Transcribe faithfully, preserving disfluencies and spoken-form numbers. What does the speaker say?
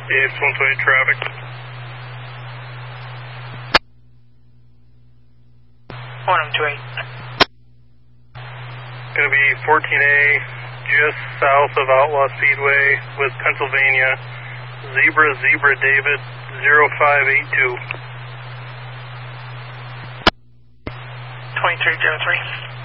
It's one twenty traffic. one two eight. Going to be fourteen A, just south of Outlaw Speedway with Pennsylvania. Zebra, Zebra, David, zero five eight two. twenty-three zero three.